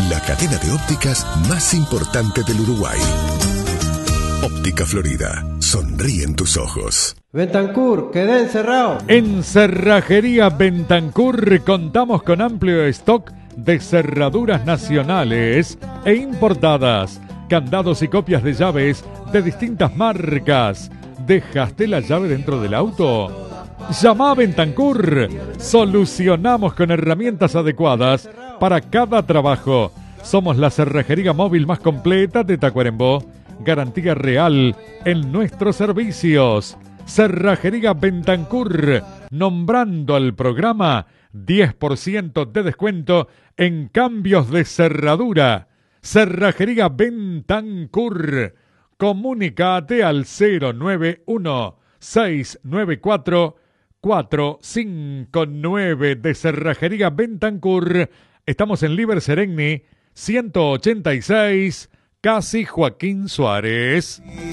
la cadena de ópticas más importante del Uruguay. Óptica Florida, sonríe en tus ojos. Bentancur, quedé encerrado. En Cerrajería Bentancur contamos con amplio stock de cerraduras nacionales e importadas, candados y copias de llaves de distintas marcas. ¿Dejaste la llave dentro del auto? Llama a Bentancur. Solucionamos con herramientas adecuadas para cada trabajo. Somos la cerrajería móvil más completa de Tacuarembó. Garantía real en nuestros servicios. Cerrajería Bentancur, nombrando al programa 10% de descuento en cambios de cerradura. Cerrajería Bentancur. Comunicate al 091-694-459 de Cerrajería Bentancur. Estamos en Liber Seregni 186, casi Joaquín Suárez.